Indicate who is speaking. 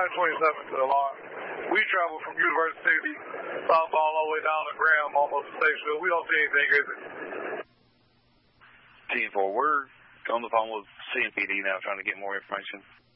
Speaker 1: I-27 to the lot. We travel from University southbound all the way down to Graham, almost to Statesville. We don't see anything, is it?
Speaker 2: Team 4, we're on the phone with CMPD now trying to get more information.